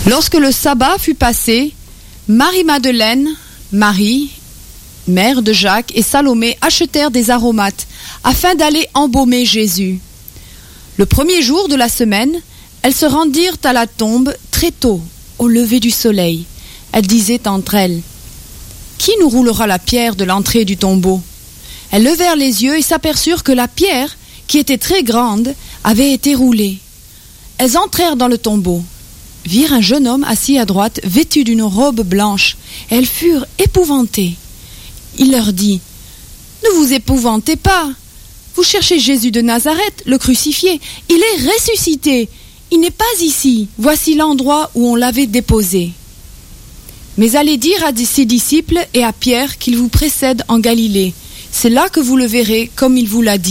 Lorsque le sabbat fut passé, Marie-Madeleine, Marie, mère de Jacques, et Salomé achetèrent des aromates afin d'aller embaumer Jésus. Le premier jour de la semaine, elles se rendirent à la tombe très tôt, au lever du soleil. Elles disaient entre elles: « Qui nous roulera la pierre de l'entrée du tombeau ?» Elles levèrent les yeux et s'aperçurent que la pierre, qui était très grande, avait été roulée. Elles entrèrent dans le tombeau, virent un jeune homme assis à droite, vêtu d'une robe blanche, et elles furent épouvantées. Il leur dit: « Ne vous épouvantez pas. Vous cherchez Jésus de Nazareth, le crucifié. Il est ressuscité. Il n'est pas ici. Voici l'endroit où on l'avait déposé. Mais allez dire à ses disciples et à Pierre qu'il vous précède en Galilée. C'est là que vous le verrez comme il vous l'a dit. »